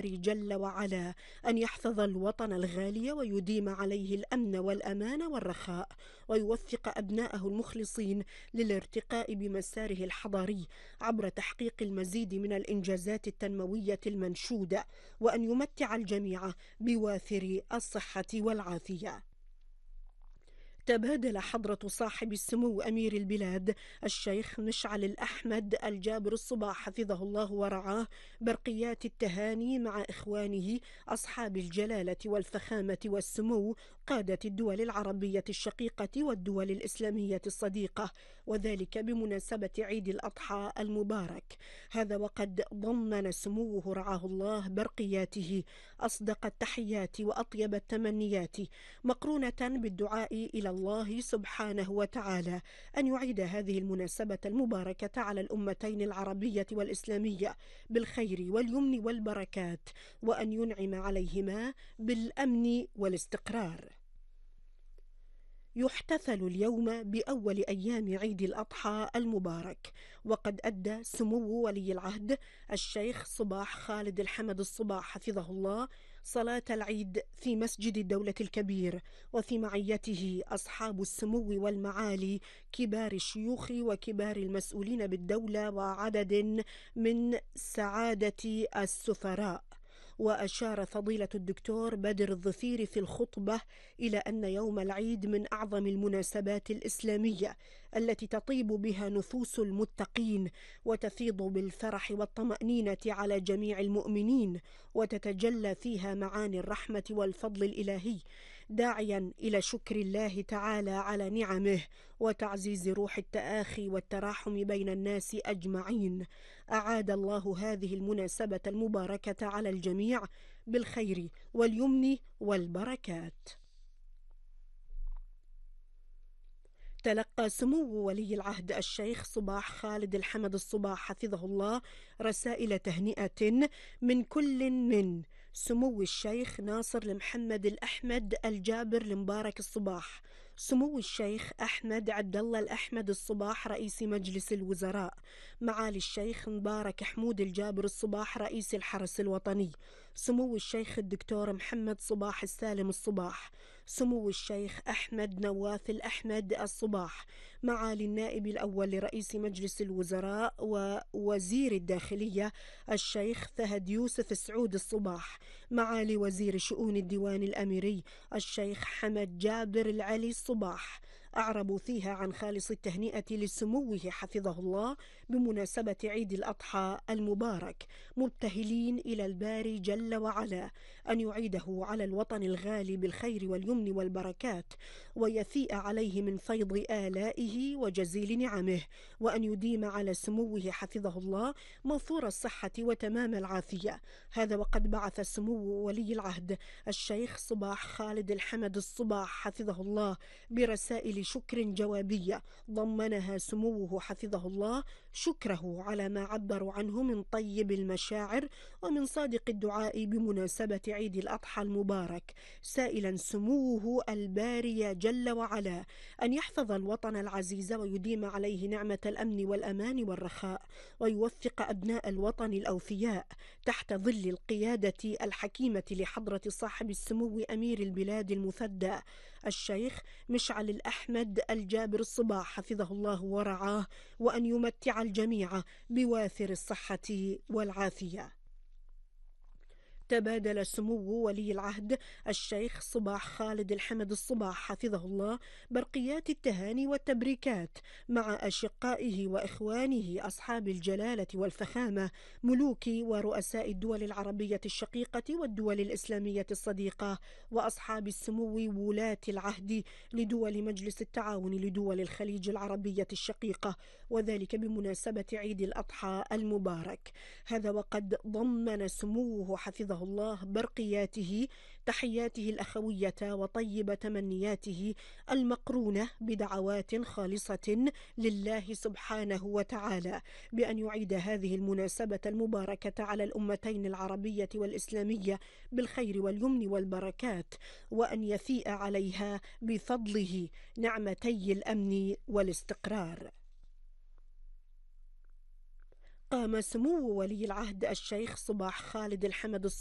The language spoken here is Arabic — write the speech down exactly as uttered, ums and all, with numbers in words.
الباري جل وعلا أن يحفظ الوطن الغالي ويديم عليه الأمن والأمان والرخاء، ويوفق أبناءه المخلصين للارتقاء بمساره الحضاري عبر تحقيق المزيد من الإنجازات التنموية المنشودة، وأن يمتع الجميع بوافر الصحة والعافية. تبادل حضرة صاحب السمو أمير البلاد الشيخ مشعل الأحمد الجابر الصباح حفظه الله ورعاه برقيات التهاني مع إخوانه أصحاب الجلالة والفخامة والسمو قادة الدول العربية الشقيقة والدول الإسلامية الصديقة، وذلك بمناسبة عيد الأضحى المبارك. هذا وقد ضمن سموه رعاه الله برقياته أصدق التحيات وأطيب التمنيات، مقرونة بالدعاء إلى الله سبحانه وتعالى أن يعيد هذه المناسبة المباركة على الأمتين العربية والإسلامية بالخير واليمن والبركات، وأن ينعم عليهما بالأمن والاستقرار. يحتفل اليوم بأول أيام عيد الأضحى المبارك، وقد أدى سمو ولي العهد الشيخ صباح خالد الحمد الصباح حفظه الله صلاة العيد في مسجد الدولة الكبير، وفي معيته أصحاب السمو والمعالي كبار الشيوخ وكبار المسؤولين بالدولة وعدد من سعادة السفراء. وأشار فضيلة الدكتور بدر الظفير في الخطبة إلى أن يوم العيد من أعظم المناسبات الإسلامية التي تطيب بها نفوس المتقين وتفيض بالفرح والطمأنينة على جميع المؤمنين، وتتجلى فيها معاني الرحمة والفضل الإلهي، داعيا إلى شكر الله تعالى على نعمه وتعزيز روح التآخي والتراحم بين الناس أجمعين. أعاد الله هذه المناسبة المباركة على الجميع بالخير واليمن والبركات. تلقى سمو ولي العهد الشيخ صباح خالد الحمد الصباح حفظه الله رسائل تهنئة من كل من سمو الشيخ ناصر المحمد الأحمد الجابر المبارك الصباح، سمو الشيخ أحمد عبد الله الأحمد الصباح رئيس مجلس الوزراء، معالي الشيخ مبارك حمود الجابر الصباح رئيس الحرس الوطني، سمو الشيخ الدكتور محمد صباح السالم الصباح، سمو الشيخ أحمد نواف الأحمد الصباح، معالي النائب الأول لرئيس مجلس الوزراء ووزير الداخلية الشيخ فهد يوسف السعود الصباح، معالي وزير شؤون الديوان الأميري الشيخ حمد جابر العلي الصباح. أعربوا فيها عن خالص التهنئة لسموه حفظه الله بمناسبة عيد الأضحى المبارك، مبتهلين إلى الباري جل وعلا أن يعيده على الوطن الغالي بالخير واليمن والبركات، ويفيء عليه من فيض آلائه وجزيل نعمه، وأن يديم على سموه حفظه الله موفور الصحة وتمام العافية. هذا وقد بعث سمو ولي العهد الشيخ صباح خالد الحمد الصباح حفظه الله برسائل شكر جوابية ضمنها سموه حفظه الله شكره على ما عبروا عنه من طيب المشاعر ومن صادق الدعاء بمناسبة عيد الأضحى المبارك، سائلا سموه الباري جل وعلا أن يحفظ الوطن العزيز ويديم عليه نعمة الأمن والأمان والرخاء، ويوفق أبناء الوطن الأوفياء تحت ظل القيادة الحكيمة لحضرة صاحب السمو أمير البلاد المفدى الشيخ مشعل الأحمد الجابر الصباح حفظه الله ورعاه، وأن يمتع الجميع بوافر الصحة والعافية. تبادل سمو ولي العهد الشيخ صباح خالد الحمد الصباح حفظه الله برقيات التهاني والتبريكات مع أشقائه وإخوانه أصحاب الجلالة والفخامة ملوك ورؤساء الدول العربية الشقيقة والدول الإسلامية الصديقة، وأصحاب السمو ولاة العهد لدول مجلس التعاون لدول الخليج العربية الشقيقة، وذلك بمناسبة عيد الأضحى المبارك. هذا وقد ضمن سموه حفظه الله برقياته تحياته الأخوية وطيب تمنياته المقرونة بدعوات خالصة لله سبحانه وتعالى بأن يعيد هذه المناسبة المباركة على الأمتين العربية والإسلامية بالخير واليمن والبركات، وأن يفيء عليها بفضله نعمتي الأمن والاستقرار. قام سمو ولي العهد الشيخ صباح خالد الحمد